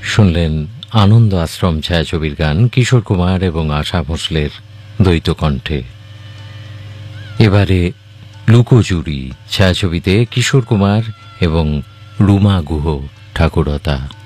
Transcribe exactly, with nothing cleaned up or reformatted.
শুনলেন আনন্দ আশ্রম ছায়াছবির গান কিশোর কুমার এবং আশা ভোঁসলের দ্বৈত কণ্ঠে। এবারে লুকোচুরি ছায়াছবিতে কিশোর কুমার এবং রুমা গুহ ঠাকুরতা।